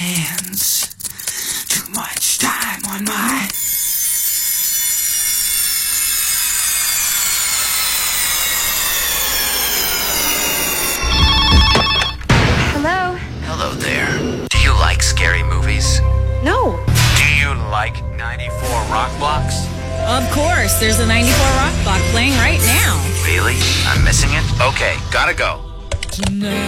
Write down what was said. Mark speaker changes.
Speaker 1: hands. Too much time on my...
Speaker 2: Hello?
Speaker 1: Hello there. Do you like scary movies?
Speaker 2: No.
Speaker 1: Do you like 94 Rock Blocks?
Speaker 3: Of course, there's a 94 Rock Block playing right now.
Speaker 1: Really? I'm missing it? Okay, gotta go.